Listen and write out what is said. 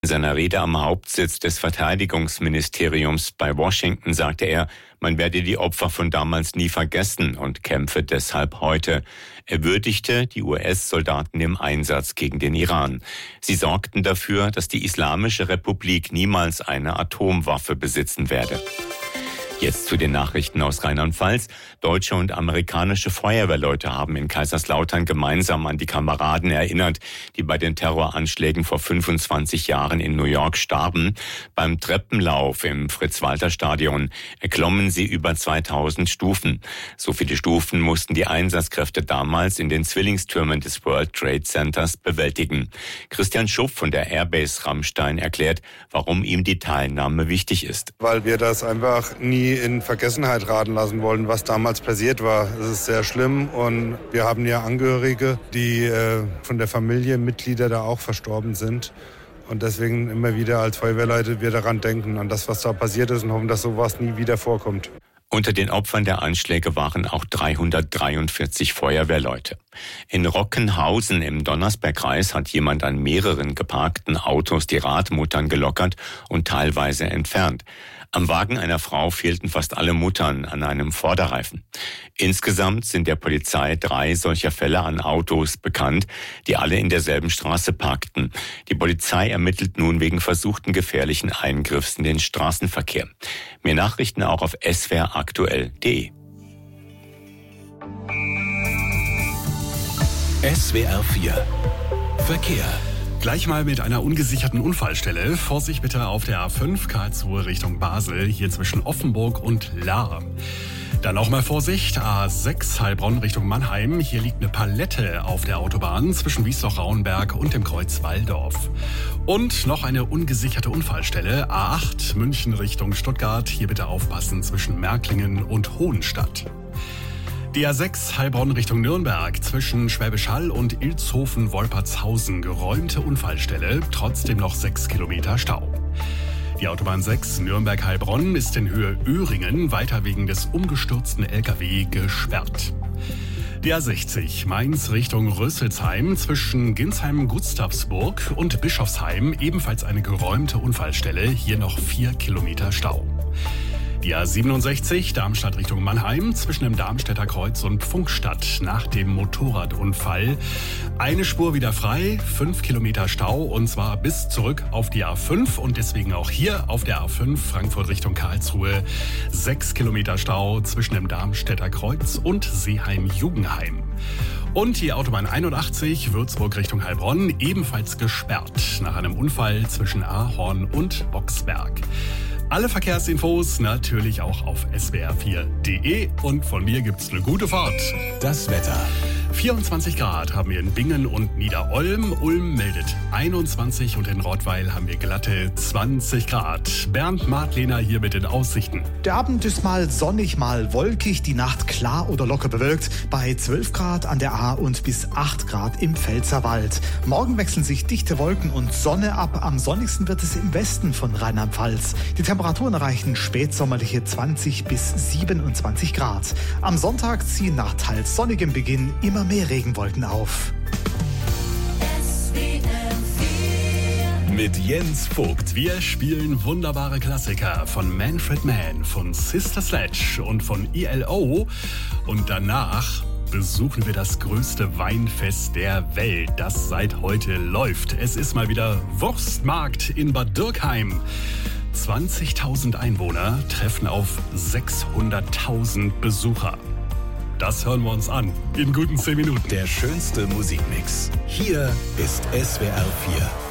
In seiner Rede am Hauptsitz des Verteidigungsministeriums bei Washington sagte er, man werde die Opfer von damals nie vergessen und kämpfe deshalb heute. Er würdigte die US-Soldaten im Einsatz gegen den Iran. Sie sorgten dafür, dass die Islamische Republik niemals eine Atomwaffe besitzen werde. Jetzt zu den Nachrichten aus Rheinland-Pfalz. Deutsche und amerikanische Feuerwehrleute haben in Kaiserslautern gemeinsam an die Kameraden erinnert, die bei den Terroranschlägen vor 25 Jahren in New York starben. Beim Treppenlauf im Fritz-Walter-Stadion erklommen sie über 2000 Stufen. So viele Stufen mussten die Einsatzkräfte damals in den Zwillingstürmen des World Trade Centers bewältigen. Christian Schupp von der Airbase Ramstein erklärt, warum ihm die Teilnahme wichtig ist. Weil wir das einfach nie in Vergessenheit raten lassen wollen, was damals passiert war. Es ist sehr schlimm und wir haben ja Angehörige, die von der Familie Mitglieder da auch verstorben sind. Und deswegen immer wieder als Feuerwehrleute wir daran denken, an das, was da passiert ist und hoffen, dass sowas nie wieder vorkommt. Unter den Opfern der Anschläge waren auch 343 Feuerwehrleute. In Rockenhausen im Donnersbergkreis hat jemand an mehreren geparkten Autos die Radmuttern gelockert und teilweise entfernt. Am Wagen einer Frau fehlten fast alle Muttern an einem Vorderreifen. Insgesamt sind der Polizei 3 solcher Fälle an Autos bekannt, die alle in derselben Straße parkten. Die Polizei ermittelt nun wegen versuchten gefährlichen Eingriffs in den Straßenverkehr. Mehr Nachrichten auch auf swraktuell.de. SWR 4 Verkehr. Gleich mal mit einer ungesicherten Unfallstelle. Vorsicht bitte auf der A5 Karlsruhe Richtung Basel, hier zwischen Offenburg und Lahr. Dann auch mal Vorsicht, A6 Heilbronn Richtung Mannheim. Hier liegt eine Palette auf der Autobahn zwischen Wiesloch-Rauenberg und dem Kreuz Walldorf. Und noch eine ungesicherte Unfallstelle, A8 München Richtung Stuttgart. Hier bitte aufpassen zwischen Märklingen und Hohenstadt. Die A6 Heilbronn Richtung Nürnberg zwischen Schwäbisch Hall und Ilzhofen-Wolpertshausen. Geräumte Unfallstelle, trotzdem noch 6 Kilometer Stau. Die Autobahn 6 Nürnberg-Heilbronn ist in Höhe Öhringen weiter wegen des umgestürzten LKW gesperrt. Die A60 Mainz Richtung Rösselsheim zwischen Ginsheim-Gustavsburg und Bischofsheim ebenfalls eine geräumte Unfallstelle, hier noch 4 Kilometer Stau. Die A67 Darmstadt Richtung Mannheim zwischen dem Darmstädter Kreuz und Pfunkstadt nach dem Motorradunfall. Eine Spur wieder frei, 5 Kilometer Stau und zwar bis zurück auf die A5 und deswegen auch hier auf der A5 Frankfurt Richtung Karlsruhe 6 Kilometer Stau zwischen dem Darmstädter Kreuz und Seeheim-Jugenheim. Und die Autobahn 81 Würzburg Richtung Heilbronn ebenfalls gesperrt nach einem Unfall zwischen Ahorn und Boxberg. Alle Verkehrsinfos natürlich auch auf swr4.de und von mir gibt's eine gute Fahrt. Das Wetter. 24 Grad haben wir in Bingen und Niederolm. Ulm meldet 21 und in Rottweil haben wir glatte 20 Grad. Bernd Martlehner hier mit den Aussichten. Der Abend ist mal sonnig, mal wolkig, die Nacht klar oder locker bewölkt. Bei 12 Grad an der A und bis 8 Grad im Pfälzerwald. Morgen wechseln sich dichte Wolken und Sonne ab. Am sonnigsten wird es im Westen von Rheinland-Pfalz. Die Temperaturen erreichen spätsommerliche 20 bis 27 Grad. Am Sonntag ziehen nach teils sonnigem Beginn immer mehr Regenwolken auf. Mit Jens Vogt. Wir spielen wunderbare Klassiker von Manfred Mann, von Sister Sledge und von ELO. Und danach besuchen wir das größte Weinfest der Welt, das seit heute läuft. Es ist mal wieder Wurstmarkt in Bad Dürkheim. 20.000 Einwohner treffen auf 600.000 Besucher. Das hören wir uns an in guten 10 Minuten. Der schönste Musikmix. Hier ist SWR 4.